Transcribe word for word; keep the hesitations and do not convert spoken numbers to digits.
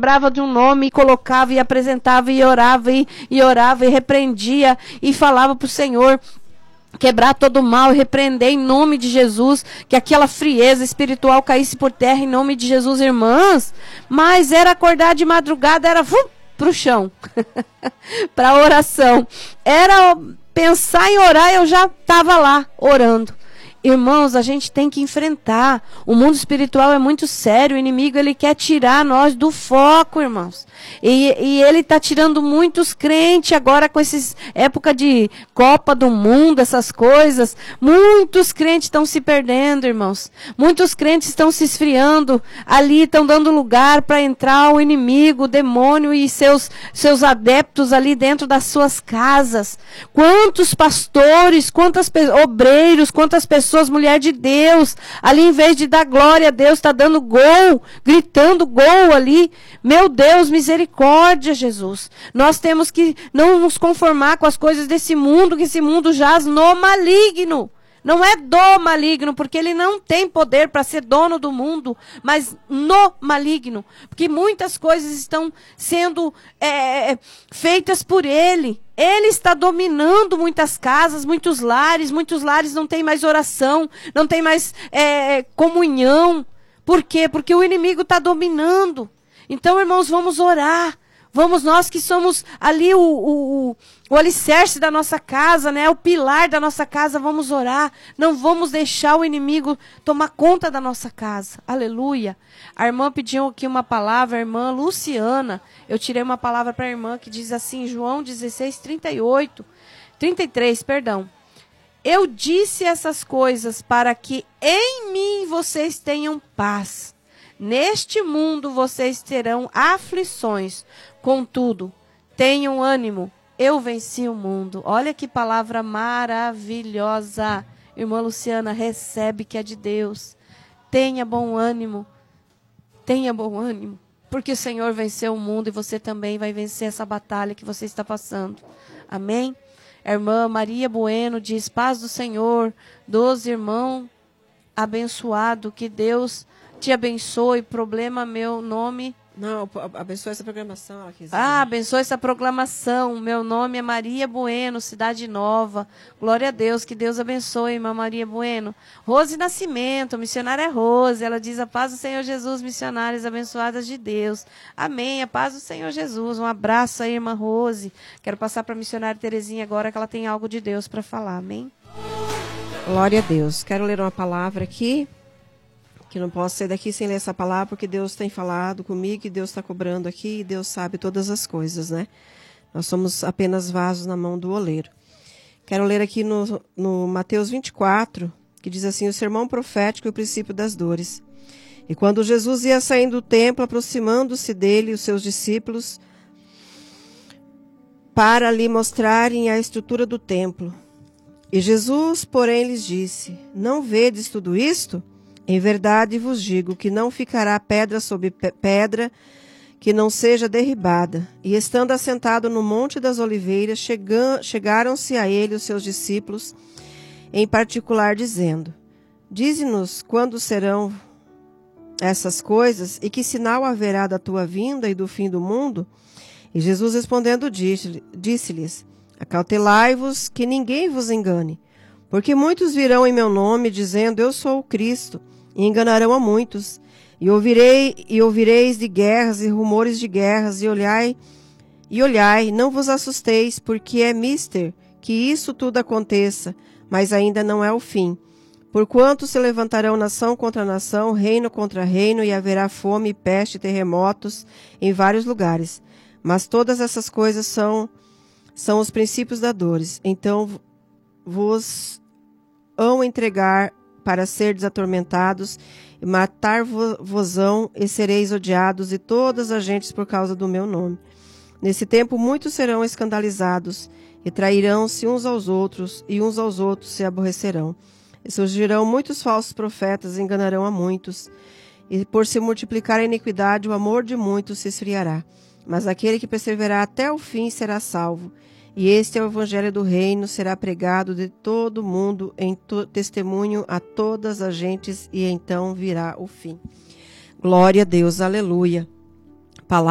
lembrava de um nome e colocava e apresentava e orava e, e orava e repreendia e falava para o Senhor quebrar todo o mal e repreender em nome de Jesus, que aquela frieza espiritual caísse por terra em nome de Jesus, irmãs. Mas era acordar de madrugada, era uh, pro chão, para oração. Era pensar em orar, eu já estava lá orando. Irmãos, a gente tem que enfrentar. O mundo espiritual é muito sério. O inimigo, ele quer tirar nós do foco, irmãos. E, e ele está tirando muitos crentes agora com essa época de Copa do Mundo, essas coisas. Muitos crentes estão se perdendo, irmãos. Muitos crentes estão se esfriando. Ali estão dando lugar para entrar o inimigo, o demônio e seus, seus adeptos ali dentro das suas casas. Quantos pastores, quantas obreiros, quantas pessoas Pessoas, mulher de Deus, ali em vez de dar glória a Deus, está dando gol, gritando gol ali. Meu Deus, misericórdia, Jesus. Nós temos que não nos conformar com as coisas desse mundo, que esse mundo jaz no maligno. Não é do maligno, porque ele não tem poder para ser dono do mundo, mas no maligno. Porque muitas coisas estão sendo é, feitas por ele. Ele está dominando muitas casas, muitos lares. Muitos lares não tem mais oração, não tem mais é, comunhão. Por quê? Porque o inimigo está dominando. Então, irmãos, vamos orar. Vamos nós que somos ali o, o, o, o alicerce da nossa casa, né? O pilar da nossa casa, vamos orar. Não vamos deixar o inimigo tomar conta da nossa casa. Aleluia. A irmã pediu aqui uma palavra, a irmã Luciana. Eu tirei uma palavra para a irmã que diz assim, João dezesseis, trinta e oito, trinta e três, perdão. Eu disse essas coisas para que em mim vocês tenham paz. Neste mundo vocês terão aflições. Contudo, tenham ânimo, eu venci o mundo. Olha que palavra maravilhosa. Irmã Luciana, recebe que é de Deus. Tenha bom ânimo, tenha bom ânimo, porque o Senhor venceu o mundo e você também vai vencer essa batalha que você está passando. Amém? A irmã Maria Bueno diz, paz do Senhor, doze irmãos abençoado, que Deus te abençoe, problema meu nome... Não, abençoe essa programação. Ela quis dizer. Ah, abençoe essa programação. Meu nome é Maria Bueno, Cidade Nova. Glória a Deus, que Deus abençoe, irmã Maria Bueno. Rose Nascimento, missionária Rose. Ela diz, a paz do Senhor Jesus, missionárias abençoadas de Deus. Amém, a paz do Senhor Jesus. Um abraço aí, irmã Rose. Quero passar para a missionária Terezinha agora, que ela tem algo de Deus para falar. Amém? Glória a Deus. Quero ler uma palavra aqui. Que não posso sair daqui sem ler essa palavra, porque Deus tem falado comigo, e Deus está cobrando aqui, e Deus sabe todas as coisas, né? Nós somos apenas vasos na mão do oleiro. Quero ler aqui no, no Mateus vinte e quatro, que diz assim, o sermão profético e o princípio das dores. E quando Jesus ia saindo do templo, aproximando-se dele, os seus discípulos, para lhe mostrarem a estrutura do templo. E Jesus, porém, lhes disse, não vedes tudo isto? Em verdade vos digo que não ficará pedra sobre pedra que não seja derribada. E estando assentado no Monte das Oliveiras, chegaram-se a ele os seus discípulos, em particular dizendo, dize-nos quando serão essas coisas e que sinal haverá da tua vinda e do fim do mundo? E Jesus respondendo disse-lhes, acautelai-vos que ninguém vos engane, porque muitos virão em meu nome dizendo, eu sou o Cristo, e enganarão a muitos. E, ouvirei, e ouvireis de guerras e rumores de guerras, e olhai, e olhai, não vos assusteis, porque é mister que isso tudo aconteça, mas ainda não é o fim. Porquanto se levantarão nação contra nação, reino contra reino, e haverá fome, peste e terremotos em vários lugares. Mas todas essas coisas são, são os princípios das dores. Então vos hão entregar para serdes atormentados, e matar-vosão, e sereis odiados, e todas as gentes por causa do meu nome. Nesse tempo muitos serão escandalizados, e trairão-se uns aos outros, e uns aos outros se aborrecerão. E surgirão muitos falsos profetas, e enganarão a muitos. E por se multiplicar a iniquidade, o amor de muitos se esfriará. Mas aquele que perseverar até o fim será salvo. E este é o evangelho do reino, será pregado de todo o mundo em testemunho a todas as gentes, e então virá o fim. Glória a Deus, aleluia.